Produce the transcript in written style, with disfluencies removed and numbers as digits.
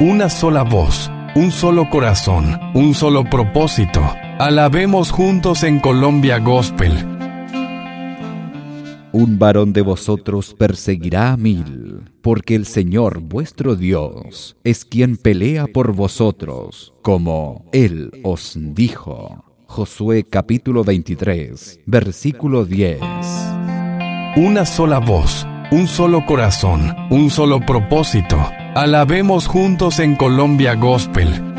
una sola voz, un solo corazón, un solo propósito. Alabemos juntos en Colombia Gospel. Un varón de vosotros perseguirá a 1000, porque el Señor vuestro Dios es quien pelea por vosotros, como Él os dijo. Josué capítulo 23, versículo 10. Una sola voz, un solo corazón, un solo propósito. Alabemos juntos en Colombia Gospel.